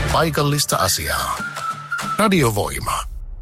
paikallista asiaa. Radiovoima.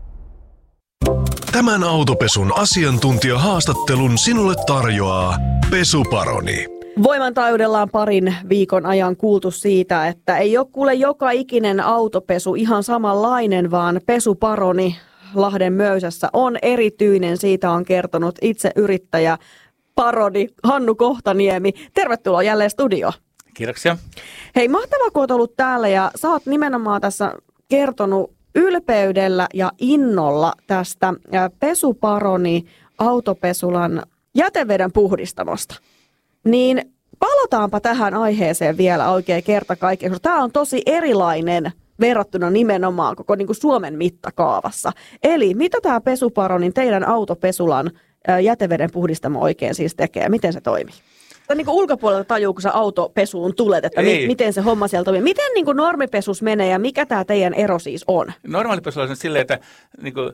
Tämän autopesun asiantuntijahaastattelun sinulle tarjoaa Pesuparoni. Voimantaajuudella on parin viikon ajan kuultu siitä, että ei ole kuule joka ikinen autopesu ihan samanlainen, vaan Pesuparoni Lahden Möysässä on erityinen. Siitä on kertonut itse yrittäjä parodi Hannu Kohtaniemi. Tervetuloa jälleen studioon. Kiitoksia. Hei, mahtavaa kun olet ollut täällä ja sä oot nimenomaan tässä kertonut ylpeydellä ja innolla tästä Pesuparoni autopesulan jäteveden puhdistamosta. Niin palataanpa tähän aiheeseen vielä oikein kerta kaikkiaan, koska tämä on tosi erilainen verrattuna nimenomaan koko niin kuin Suomen mittakaavassa. Eli mitä tämä Pesuparonin teidän autopesulan jäteveden puhdistamo oikein siis tekee? Miten se toimii? Niin kuin ulkopuolelta tajuu, kun sä autopesuun tulet, että miten se homma siellä toimii. Miten niin kuin normipesus menee ja mikä tämä teidän ero siis on? Normaalipesulla on silleen, että niin kuin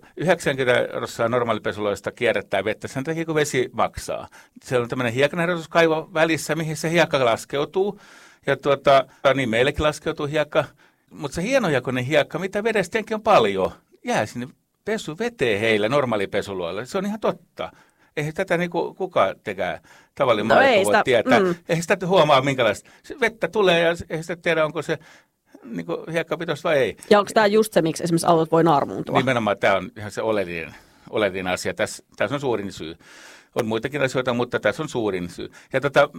90% normaalipesuloista kierrättää vettä sen takia, kun vesi maksaa. Siellä on tämmöinen hiekkanerotuskaivo välissä, mihin se hiekka laskeutuu. Ja niin meillekin laskeutuu hiekka. Mutta se hienojakoinen hiekka, mitä vedestäkin on paljon, jää sinne pesuveteen heillä normaalipesuloilla. Se on ihan totta. Eihän tätä niinku kukaan tekee tavallinen maailma voi tietää. Eihän sitä huomaa, minkälaista vettä tulee ja eihän sitä tiedä, onko se niinku hiekkapitoista vai ei. Ja onko tämä just se, miksi esimerkiksi autot voi naarmuuntua? Nimenomaan tämä on ihan se oleellinen asia. Tässä on suurin syy. On muitakin asioita, mutta tässä on suurin syy. Ja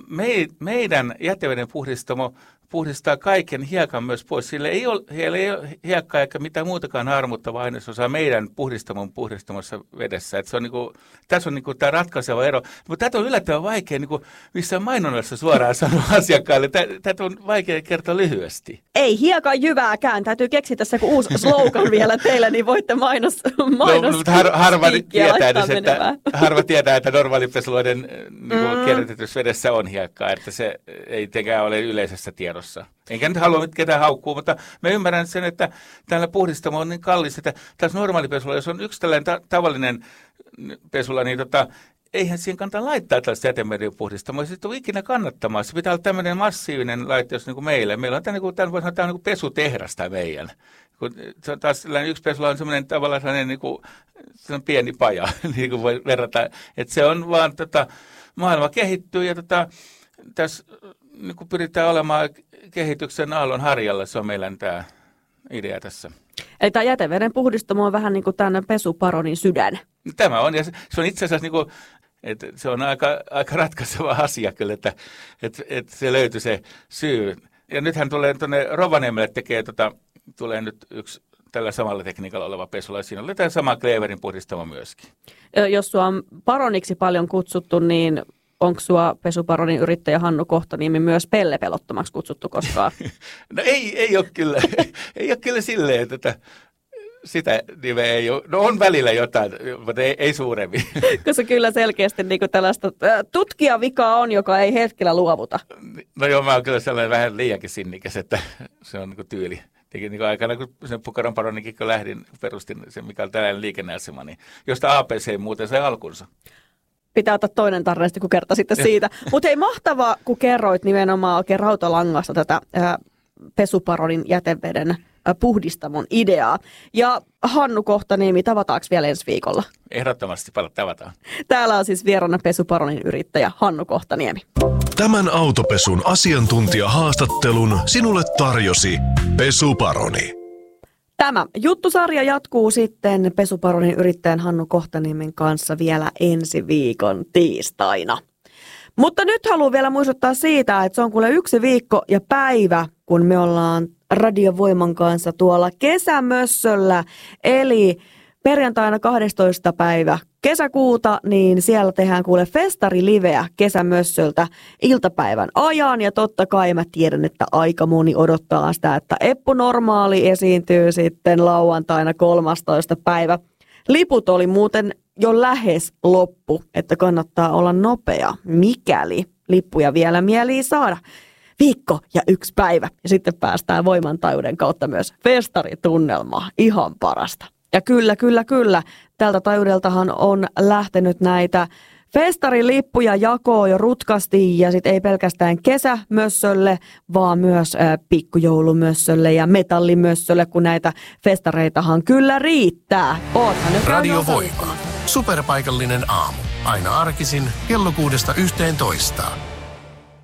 meidän jäteveden puhdistamo puhdistaa kaiken hiekan myös pois. Siellä ei ole hiekkaa eikä mitään muutakaan harmuttavaa ainesosaa meidän puhdistamassa vedessä. Että se on tässä on tämä ratkaiseva ero. Mutta tätä on yllättävän vaikea missään mainonnassa suoraan sanoa asiakkaille. Tätä on vaikea kertoa lyhyesti. Ei hiekan jyvääkään. Täytyy keksiä tässä joku uusi slogan vielä teille, niin voitte harva tietää, että normaalipesuloiden kierrätetyssä vedessä on hiekkaa, että se ei tietenkään ole yleisessä tiedossa. Enkä nyt halua ketään haukkua, mutta mä ymmärrän sen, että tällä puhdistamo on niin kallis, että tässä normaalipesulla, jos on yksi tällainen tavallinen pesula, niin eihän siihen kannata laittaa tällaista jäteveden puhdistamoa. Se ei ikinä kannattamaan. Se pitää olla tämmöinen massiivinen laite, jos meillä. Meillä on tämä on pesutehdas tämä meidän. Taas yksi pesula on semmoinen tavallaan sellainen pieni paja, niin kuin voi verrata. Että se on vaan, maailma kehittyy ja tässä pyritään olemaan kehityksen aallon harjalla. Se on meillä tämä idea tässä. Eli tämä jäteveden puhdistamo on vähän niin kuin tämän Pesuparonin sydän. Tämä on, ja se on itse asiassa että se on aika ratkaiseva asia kyllä, että se löytyy se syy. Ja nythän tulee tuonne Rovaniemelle tulee nyt yksi tällä samalla tekniikalla oleva pesula. Siinä oli tämä sama Kleverin puhdistamo myöskin. Jos sua on paroniksi paljon kutsuttu, niin onko sua Pesuparonin yrittäjä Hannu Kohtaniemi myös pellepelottomaksi kutsuttu koskaan? No ei ole kyllä. Ei ole kyllä silleen, että sitä nimeä ei ole. No on välillä jotain, mutta ei suuremmin. Koska kyllä selkeästi tällaista tutkijavikaa on, joka ei hetkellä luovuta. No joo, mä oon kyllä sellainen vähän liiankin sinnikäs, että se on tyyli. Aikana, kun sen Pukaron paronikin perustin sen, mikä on tällainen liikenneasema, niin josta APC muuten sai alkunsa. Pitää ottaa toinen tarina sitten, kun kertasitte siitä. Mutta hei, mahtavaa, kun kerroit nimenomaan oikein rautalangasta tätä Pesuparonin jäteveden puhdistamon ideaa. Ja Hannu Kohtaniemi, tavataanko vielä ensi viikolla? Ehdottomasti tavataan. Täällä on siis vieraana Pesuparonin yrittäjä Hannu Kohtaniemi. Tämän autopesun asiantuntijahaastattelun sinulle tarjosi Pesuparoni. Tämä juttusarja jatkuu sitten Pesuparonin yrittäjän Hannu Kohtaniemen kanssa vielä ensi viikon tiistaina. Mutta nyt haluan vielä muistuttaa siitä, että se on kuule 1 viikko ja päivä, kun me ollaan Radiovoiman kanssa tuolla kesämössöllä. Eli perjantaina 12. päivä kesäkuuta, niin siellä tehdään kuule festariliveä kesämössöltä iltapäivän ajan. Ja totta kai mä tiedän, että aika moni odottaa sitä, että Eppu Normaali esiintyy sitten lauantaina 13. päivä. Liput oli muuten jo lähes loppu, että kannattaa olla nopea, mikäli lippuja vielä mielii saada. Viikko ja 1 päivä ja sitten päästään voimantaajuuden kautta myös festaritunnelmaan. Ihan parasta. Ja kyllä, tältä taajuudeltahan on lähtenyt näitä Festarilippuja jakoo jo rutkasti ja sit ei pelkästään kesämössölle, vaan myös pikkujoulumössölle ja metallimössölle, kun näitä festareitahan kyllä riittää. Oothan nyt Radio Voima. Superpaikallinen aamu. Aina arkisin kello 6–11.